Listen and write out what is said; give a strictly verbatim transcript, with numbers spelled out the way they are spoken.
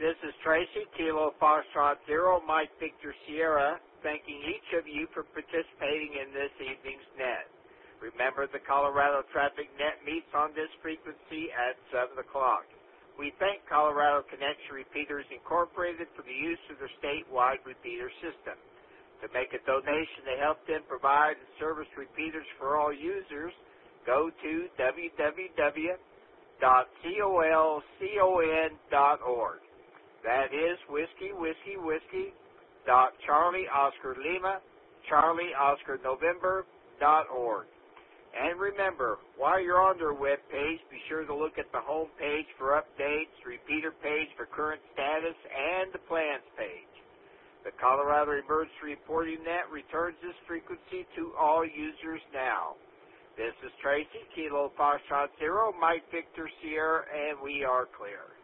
This is Tracy, Kilo Foxtrot Zero, Mike Victor Sierra, thanking each of you for participating in this evening's net. Remember, the Colorado Traffic Net meets on this frequency at seven o'clock. We thank Colorado Connection Repeaters Incorporated for the use of their statewide repeater system. To make a donation to help them provide and service repeaters for all users, go to w w w dot colcon dot org. That is Whiskey, Whiskey, Whiskey, dot Charlie Oscar Lima, Charlie Oscar November, dot org. And remember, while you're on their webpage, be sure to look at the home page for updates, repeater page for current status, and the plans page. The Colorado Emergency Reporting Net returns this frequency to all users now. This is Tracy, Kilo Foxtrot Zero, Mike Victor Sierra, and we are clear.